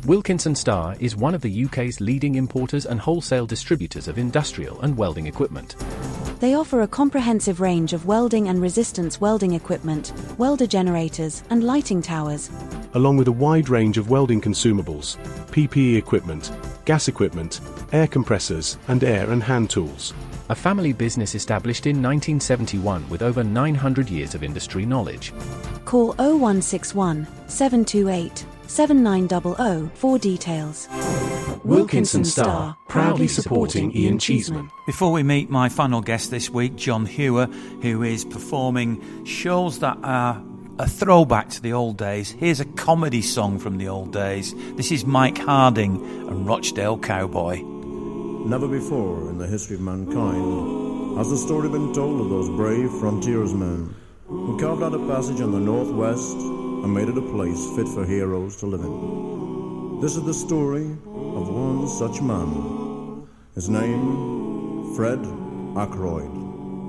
Wilkinson Star is one of the UK's leading importers and wholesale distributors of industrial and welding equipment. They offer a comprehensive range of welding and resistance welding equipment, welder generators, and lighting towers, along with a wide range of welding consumables, PPE equipment, gas equipment, air compressors, and air and hand tools. A family business established in 1971 with over 900 years of industry knowledge. Call 0161 728 7900 for details. Wilkinson Star, proudly supporting Ian Cheeseman. Before we meet my final guest this week, John Hewer, who is performing shows that are a throwback to the old days. Here's a comedy song from the old days. This is Mike Harding and Rochdale Cowboy. Never before in the history of mankind has the story been told of those brave frontiersmen who carved out a passage in the northwest and made it a place fit for heroes to live in. This is the story of one such man. His name, Fred Ackroyd.